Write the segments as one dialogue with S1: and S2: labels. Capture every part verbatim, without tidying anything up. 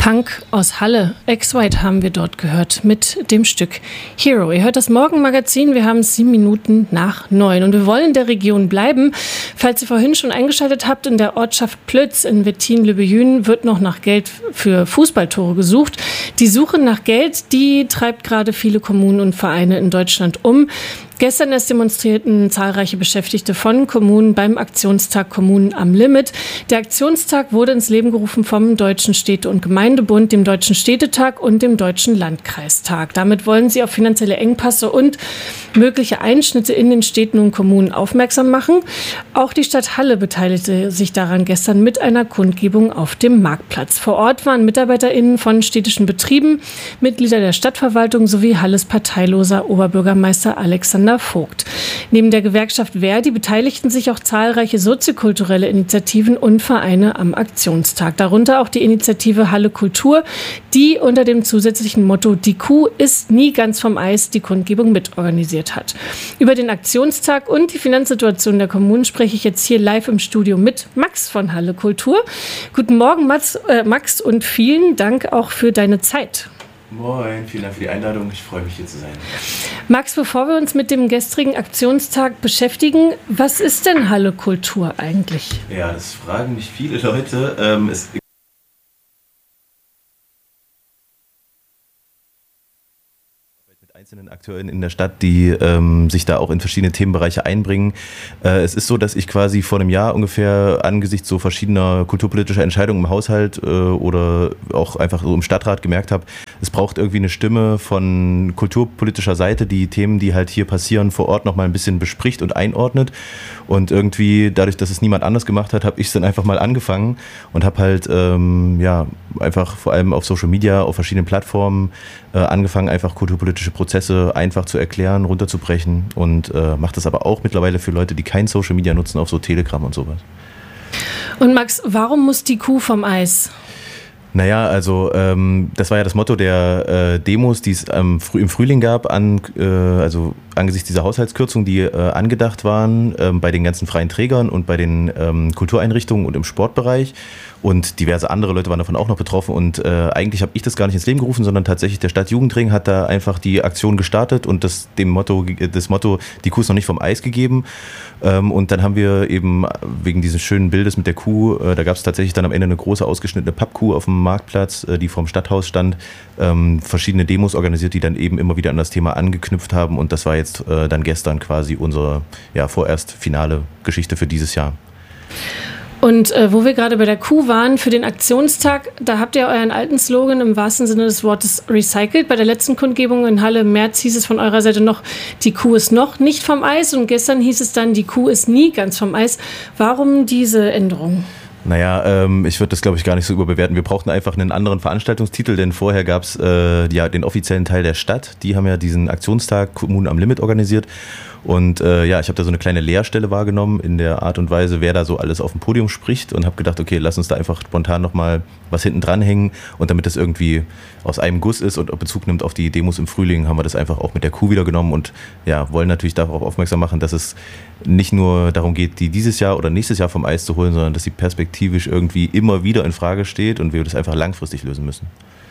S1: Punk aus Halle, Ex-White haben wir dort gehört mit dem Stück Hero. Ihr hört das Morgenmagazin, wir haben sieben Minuten nach neun und wir wollen in der Region bleiben. Falls ihr vorhin schon eingeschaltet habt, in der Ortschaft Plötz in Wettin-Lübbejün wird noch nach Geld für Fußballtore gesucht. Die Suche nach Geld, die treibt gerade viele Kommunen und Vereine in Deutschland um. Gestern erst demonstrierten zahlreiche Beschäftigte von Kommunen beim Aktionstag Kommunen am Limit. Der Aktionstag wurde ins Leben gerufen vom Deutschen Städte- und Gemeindebund, dem Deutschen Städtetag und dem Deutschen Landkreistag. Damit wollen sie auf finanzielle Engpässe und mögliche Einschnitte in den Städten und Kommunen aufmerksam machen. Auch die Stadt Halle beteiligte sich daran gestern mit einer Kundgebung auf dem Marktplatz. Vor Ort waren MitarbeiterInnen von städtischen Betrieben, Mitglieder der Stadtverwaltung sowie Halles parteiloser Oberbürgermeister Alexander Vogt. Neben der Gewerkschaft Verdi beteiligten sich auch zahlreiche soziokulturelle Initiativen und Vereine am Aktionstag. Darunter auch die Initiative Halle Kultur, die unter dem zusätzlichen Motto "Die Kuh ist nie ganz vom Eis" die Kundgebung mitorganisiert hat. Über den Aktionstag und die Finanzsituation der Kommunen spreche ich jetzt hier live im Studio mit Max von Halle Kultur. Guten Morgen, Max, äh, Max und vielen Dank auch für deine Zeit.
S2: Moin, vielen Dank für die Einladung. Ich freue mich, hier zu sein.
S1: Max, bevor wir uns mit dem gestrigen Aktionstag beschäftigen, was ist denn Halle Kultur eigentlich?
S2: Ja, das fragen mich viele Leute. Ähm, es einzelnen Akteuren in der Stadt, die ähm, sich da auch in verschiedene Themenbereiche einbringen. Äh, es ist so, dass ich quasi vor einem Jahr ungefähr angesichts so verschiedener kulturpolitischer Entscheidungen im Haushalt äh, oder auch einfach so im Stadtrat gemerkt habe, es braucht irgendwie eine Stimme von kulturpolitischer Seite, die Themen, die halt hier passieren, vor Ort nochmal ein bisschen bespricht und einordnet. Und irgendwie, dadurch, dass es niemand anders gemacht hat, habe ich es dann einfach mal angefangen und habe halt ähm, ja einfach vor allem auf Social Media, auf verschiedenen Plattformen äh, angefangen, einfach kulturpolitische Prozesse einfach zu erklären, runterzubrechen und äh, mache das aber auch mittlerweile für Leute, die kein Social Media nutzen, auf so Telegram und sowas.
S1: Und Max, warum muss die Kuh vom Eis?
S2: Naja, also ähm, das war ja das Motto der äh, Demos, die es ähm, früh, im Frühling gab, an, äh, also angesichts dieser Haushaltskürzungen, die äh, angedacht waren ähm, bei den ganzen freien Trägern und bei den ähm, Kultureinrichtungen und im Sportbereich. Und diverse andere Leute waren davon auch noch betroffen. Und äh, eigentlich habe ich das gar nicht ins Leben gerufen, sondern tatsächlich der Stadtjugendring hat da einfach die Aktion gestartet und das, dem Motto, das Motto, die Kuh ist noch nicht vom Eis gegeben. Ähm, und dann haben wir eben wegen dieses schönen Bildes mit der Kuh, äh, da gab es tatsächlich dann am Ende eine große ausgeschnittene Pappkuh auf dem Marktplatz, äh, die vorm Stadthaus stand, ähm, verschiedene Demos organisiert, die dann eben immer wieder an das Thema angeknüpft haben. Und das war jetzt äh, dann gestern quasi unsere ja, vorerst finale Geschichte für dieses Jahr.
S1: Und äh, wo wir gerade bei der Kuh waren, für den Aktionstag, da habt ihr euren alten Slogan im wahrsten Sinne des Wortes recycelt. Bei der letzten Kundgebung in Halle im März hieß es von eurer Seite noch, die Kuh ist noch nicht vom Eis. Und gestern hieß es dann, die Kuh ist nie ganz vom Eis. Warum diese Änderung?
S2: Naja, ähm, ich würde das, glaube ich, gar nicht so überbewerten. Wir brauchten einfach einen anderen Veranstaltungstitel, denn vorher gab es äh, ja, den offiziellen Teil der Stadt. Die haben ja diesen Aktionstag Kommunen am Limit organisiert. Und äh, ja, ich habe da so eine kleine Leerstelle wahrgenommen in der Art und Weise, wer da so alles auf dem Podium spricht und habe gedacht, okay, lass uns da einfach spontan nochmal was hinten dran hängen und damit das irgendwie aus einem Guss ist und Bezug nimmt auf die Demos im Frühling, haben wir das einfach auch mit der Kuh wieder genommen und ja, wollen natürlich darauf aufmerksam machen, dass es nicht nur darum geht, die dieses Jahr oder nächstes Jahr vom Eis zu holen, sondern dass sie perspektivisch irgendwie immer wieder in Frage steht und wir das einfach langfristig lösen müssen.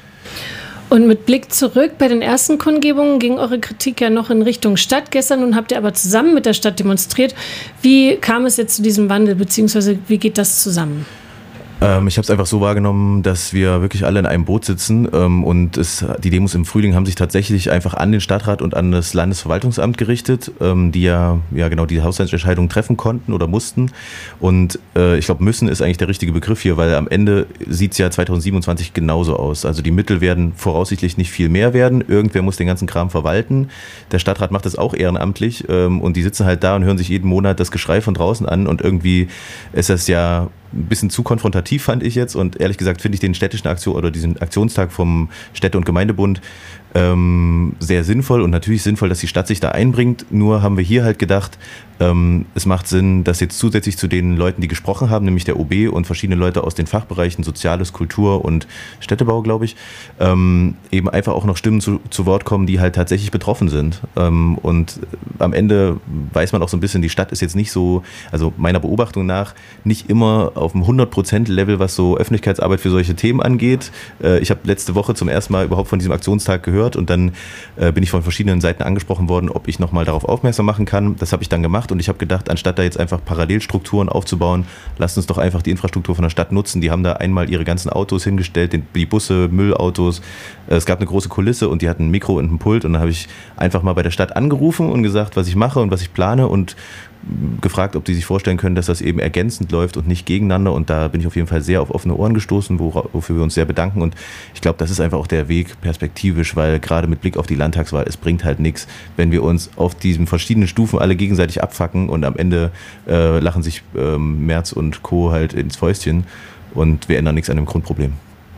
S1: Und mit Blick zurück, bei den ersten Kundgebungen ging eure Kritik ja noch in Richtung Stadt. Gestern nun habt ihr aber zusammen mit der Stadt demonstriert. Wie kam es jetzt zu diesem Wandel, beziehungsweise wie geht das zusammen?
S2: Ähm, ich habe es einfach so wahrgenommen, dass wir wirklich alle in einem Boot sitzen ähm, und es, die Demos im Frühling haben sich tatsächlich einfach an den Stadtrat und an das Landesverwaltungsamt gerichtet, ähm, die ja, ja genau die Haushaltsentscheidung treffen konnten oder mussten. Und äh, ich glaube, müssen ist eigentlich der richtige Begriff hier, weil am Ende sieht es ja zweitausendsiebenundzwanzig genauso aus. Also die Mittel werden voraussichtlich nicht viel mehr werden. Irgendwer muss den ganzen Kram verwalten. Der Stadtrat macht das auch ehrenamtlich ähm, und die sitzen halt da und hören sich jeden Monat das Geschrei von draußen an und irgendwie ist das ja ein bisschen zu konfrontativ, fand ich jetzt. Und ehrlich gesagt finde ich den städtischen Aktion oder diesen Aktionstag vom Städte- und Gemeindebund ähm, sehr sinnvoll und natürlich sinnvoll, dass die Stadt sich da einbringt. Nur haben wir hier halt gedacht, ähm, es macht Sinn, dass jetzt zusätzlich zu den Leuten, die gesprochen haben, nämlich der O B und verschiedene Leute aus den Fachbereichen Soziales, Kultur und Städtebau, glaube ich, ähm, eben einfach auch noch Stimmen zu, zu Wort kommen, die halt tatsächlich betroffen sind. Ähm, und am Ende weiß man auch so ein bisschen, die Stadt ist jetzt nicht so, also meiner Beobachtung nach, nicht immer auf dem hundert Prozent Level, was so Öffentlichkeitsarbeit für solche Themen angeht. Äh, ich habe letzte Woche zum ersten Mal überhaupt von diesem Aktionstag gehört und dann äh, bin ich von verschiedenen Seiten angesprochen worden, ob ich nochmal darauf aufmerksam machen kann. Das habe ich dann gemacht und ich habe gedacht, anstatt da jetzt einfach Parallelstrukturen aufzubauen, lasst uns doch einfach die Infrastruktur von der Stadt nutzen. Die haben da einmal ihre ganzen Autos hingestellt, die Busse, Müllautos. Es gab eine große Kulisse und die hatten ein Mikro und ein Pult und dann habe ich einfach mal bei der Stadt angerufen und gesagt, was ich mache und was ich plane und gefragt, ob die sich vorstellen können, dass das eben ergänzend läuft und nicht gegeneinander und da bin ich auf jeden Fall sehr auf offene Ohren gestoßen, wofür wir uns sehr bedanken und ich glaube, das ist einfach auch der Weg perspektivisch, weil gerade mit Blick auf die Landtagswahl, es bringt halt nichts, wenn wir uns auf diesen verschiedenen Stufen alle gegenseitig abfacken und am Ende äh, lachen sich ähm, Merz und Co. halt ins Fäustchen und wir ändern nichts an dem Grundproblem.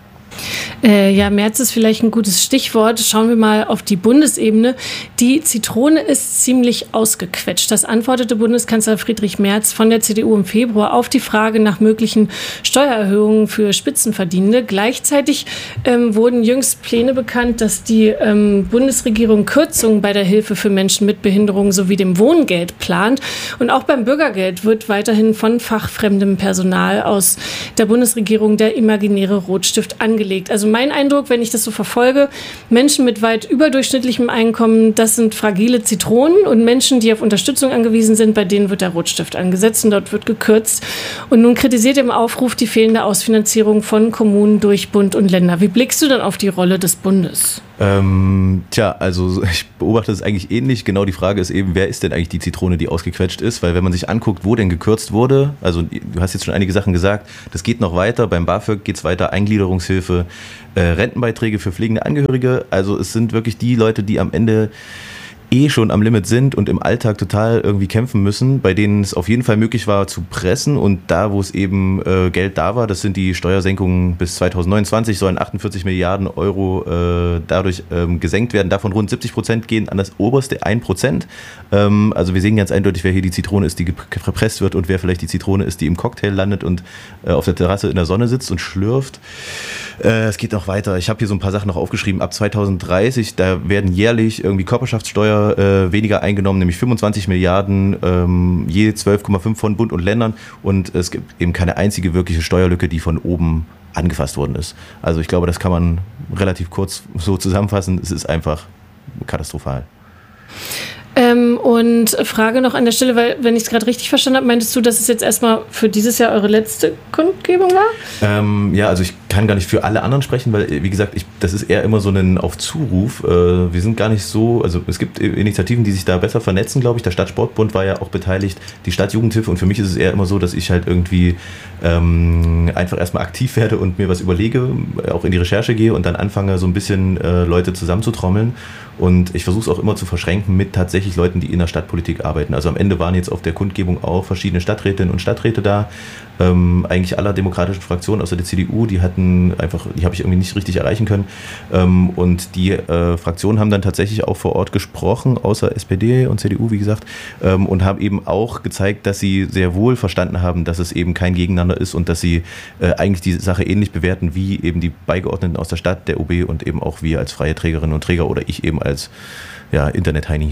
S1: Äh, ja, Merz ist vielleicht ein gutes Stichwort. Schauen wir mal auf die Bundesebene. Die Zitrone ist ziemlich ausgequetscht. Das antwortete Bundeskanzler Friedrich Merz von der C D U im Februar auf die Frage nach möglichen Steuererhöhungen für Spitzenverdienende. Gleichzeitig ähm, wurden jüngst Pläne bekannt, dass die ähm, Bundesregierung Kürzungen bei der Hilfe für Menschen mit Behinderung sowie dem Wohngeld plant. Und auch beim Bürgergeld wird weiterhin von fachfremdem Personal aus der Bundesregierung der imaginäre Rotstift angelegt. Also mein Eindruck, wenn ich das so verfolge, Menschen mit weit überdurchschnittlichem Einkommen, das sind fragile Zitronen und Menschen, die auf Unterstützung angewiesen sind, bei denen wird der Rotstift angesetzt und dort wird gekürzt. Und nun kritisiert er im Aufruf die fehlende Ausfinanzierung von Kommunen durch Bund und Länder. Wie blickst du dann auf die Rolle des Bundes?
S2: Ähm, tja, also ich beobachte es eigentlich ähnlich. Genau die Frage ist eben, wer ist denn eigentlich die Zitrone, die ausgequetscht ist? Weil wenn man sich anguckt, wo denn gekürzt wurde, also du hast jetzt schon einige Sachen gesagt, das geht noch weiter, beim BAföG geht es weiter, Eingliederungshilfe, äh, Rentenbeiträge für pflegende Angehörige. Also es sind wirklich die Leute, die am Ende eh schon am Limit sind und im Alltag total irgendwie kämpfen müssen, bei denen es auf jeden Fall möglich war zu pressen und da, wo es eben äh, Geld da war, das sind die Steuersenkungen bis zweitausendneunundzwanzig, sollen achtundvierzig Milliarden Euro äh, dadurch ähm, gesenkt werden, davon rund siebzig Prozent gehen an das oberste ein Prozent. Ähm, also wir sehen ganz eindeutig, wer hier die Zitrone ist, die gepresst wird und wer vielleicht die Zitrone ist, die im Cocktail landet und äh, auf der Terrasse in der Sonne sitzt und schlürft. Äh, es geht noch weiter. Ich habe hier so ein paar Sachen noch aufgeschrieben. Ab zweitausenddreißig, da werden jährlich irgendwie Körperschaftssteuer Äh, weniger eingenommen, nämlich fünfundzwanzig Milliarden, ähm, je zwölf Komma fünf von Bund und Ländern und es gibt eben keine einzige wirkliche Steuerlücke, die von oben angefasst worden ist. Also ich glaube, das kann man relativ kurz so zusammenfassen. Es ist einfach katastrophal.
S1: Ähm, und Frage noch an der Stelle, weil, wenn ich es gerade richtig verstanden habe, meintest du, dass es jetzt erstmal für dieses Jahr eure letzte Kundgebung war?
S2: Ähm, ja, also ich kann gar nicht für alle anderen sprechen, weil, wie gesagt, ich, das ist eher immer so ein auf Zuruf. Äh, wir sind gar nicht so, also es gibt Initiativen, die sich da besser vernetzen, glaube ich. Der Stadtsportbund war ja auch beteiligt, die Stadtjugendhilfe und für mich ist es eher immer so, dass ich halt irgendwie ähm, einfach erstmal aktiv werde und mir was überlege, auch in die Recherche gehe und dann anfange, so ein bisschen äh, Leute zusammenzutrommeln. Und ich versuche es auch immer zu verschränken mit tatsächlich Leuten, die in der Stadtpolitik arbeiten. Also am Ende waren jetzt auf der Kundgebung auch verschiedene Stadträtinnen und Stadträte da. Ähm, eigentlich aller demokratischen Fraktionen außer der C D U, die hatten einfach, die habe ich irgendwie nicht richtig erreichen können. Ähm, und die äh, Fraktionen haben dann tatsächlich auch vor Ort gesprochen, außer S P D und C D U, wie gesagt, ähm, und haben eben auch gezeigt, dass sie sehr wohl verstanden haben, dass es eben kein Gegeneinander ist und dass sie äh, eigentlich die Sache ähnlich bewerten wie eben die Beigeordneten aus der Stadt, der O B und eben auch wir als freie Trägerinnen und Träger oder ich eben als ja, Internet-Heini.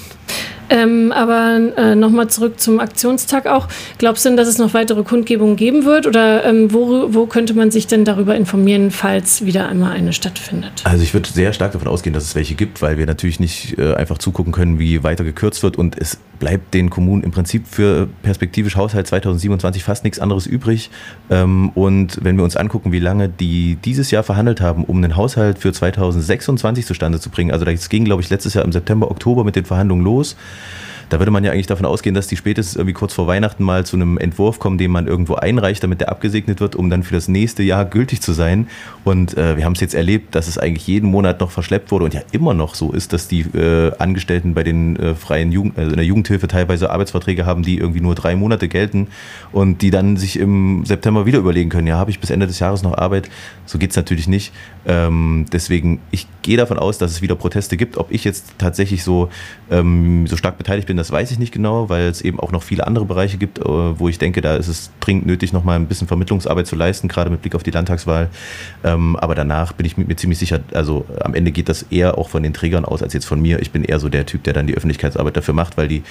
S1: Ähm, aber äh, nochmal zurück zum Aktionstag auch. Glaubst du denn, dass es noch weitere Kundgebungen geben wird? Oder ähm, wo, wo könnte man sich denn darüber informieren, falls wieder einmal eine stattfindet?
S2: Also ich würde sehr stark davon ausgehen, dass es welche gibt, weil wir natürlich nicht äh, einfach zugucken können, wie weiter gekürzt wird. Und es bleibt den Kommunen im Prinzip für perspektivisch Haushalt zweitausendsiebenundzwanzig fast nichts anderes übrig. Ähm, und wenn wir uns angucken, wie lange die dieses Jahr verhandelt haben, um einen Haushalt für zweitausendsechsundzwanzig zustande zu bringen, also das ging, glaube ich, letztes Jahr im September, Oktober mit den Verhandlungen los. Da würde man ja eigentlich davon ausgehen, dass die spätestens irgendwie kurz vor Weihnachten mal zu einem Entwurf kommen, den man irgendwo einreicht, damit der abgesegnet wird, um dann für das nächste Jahr gültig zu sein. Und äh, wir haben es jetzt erlebt, dass es eigentlich jeden Monat noch verschleppt wurde und ja immer noch so ist, dass die äh, Angestellten bei den äh, freien Jugend, also in der Jugendhilfe teilweise Arbeitsverträge haben, die irgendwie nur drei Monate gelten und die dann sich im September wieder überlegen können, ja, habe ich bis Ende des Jahres noch Arbeit? So geht es natürlich nicht. Ähm, deswegen, ich gehe davon aus, dass es wieder Proteste gibt. Ob ich jetzt tatsächlich so, ähm, so stark beteiligt bin, das weiß ich nicht genau, weil es eben auch noch viele andere Bereiche gibt, wo ich denke, da ist es dringend nötig, noch mal ein bisschen Vermittlungsarbeit zu leisten, gerade mit Blick auf die Landtagswahl. Aber danach bin ich mir ziemlich sicher, also am Ende geht das eher auch von den Trägern aus, als jetzt von mir. Ich bin eher so der Typ, der dann die Öffentlichkeitsarbeit dafür macht, weil die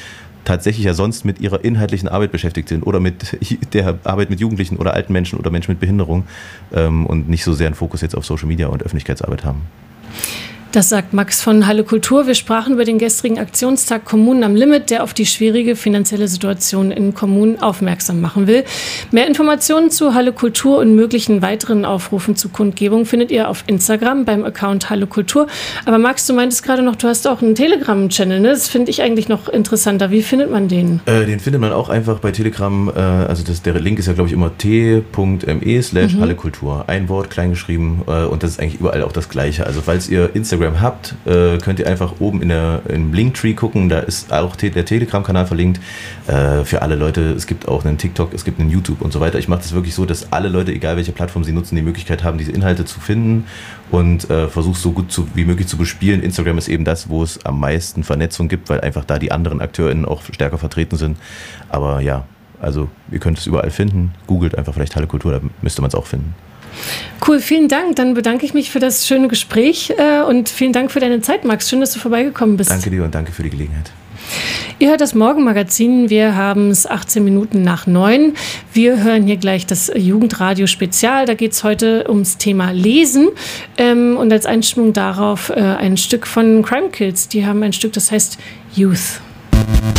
S2: tatsächlich ja sonst mit ihrer inhaltlichen Arbeit beschäftigt sind oder mit der Arbeit mit Jugendlichen oder alten Menschen oder Menschen mit Behinderung ähm, und nicht so sehr einen Fokus jetzt auf Social Media und Öffentlichkeitsarbeit haben.
S1: Das sagt Max von Halle Kultur. Wir sprachen über den gestrigen Aktionstag Kommunen am Limit, der auf die schwierige finanzielle Situation in Kommunen aufmerksam machen will. Mehr Informationen zu Halle Kultur und möglichen weiteren Aufrufen zu Kundgebung findet ihr auf Instagram beim Account Halle Kultur. Aber Max, du meintest gerade noch, du hast auch einen Telegram-Channel, ne? Das finde ich eigentlich noch interessanter. Wie findet man den?
S2: Äh, den findet man auch einfach bei Telegram. Äh, also das, der Link ist ja, glaube ich, immer t.me slash Halle Kultur. Ein Wort, klein geschrieben. Äh, und das ist eigentlich überall auch das Gleiche. Also falls ihr Instagram habt, äh, könnt ihr einfach oben in der, im Linktree gucken, da ist auch te- der Telegram-Kanal verlinkt, äh, für alle Leute. Es gibt auch einen TikTok, es gibt einen YouTube und so weiter. Ich mache das wirklich so, dass alle Leute, egal welche Plattform sie nutzen, die Möglichkeit haben, diese Inhalte zu finden und äh, versuche so gut zu, wie möglich zu bespielen. Instagram ist eben das, wo es am meisten Vernetzung gibt, weil einfach da die anderen AkteurInnen auch stärker vertreten sind. Aber ja, also ihr könnt es überall finden. Googelt einfach vielleicht Halle Kultur, da müsste man es auch finden.
S1: Cool, vielen Dank. Dann bedanke ich mich für das schöne Gespräch äh, und vielen Dank für deine Zeit, Max. Schön, dass du vorbeigekommen bist.
S2: Danke dir und danke für die Gelegenheit.
S1: Ihr hört das Morgenmagazin. Wir haben es achtzehn Minuten nach neun. Wir hören hier gleich das Jugendradio Spezial. Da geht es heute ums Thema Lesen ähm, und als Einstimmung darauf äh, ein Stück von Crime Kills. Die haben ein Stück, das heißt Youth.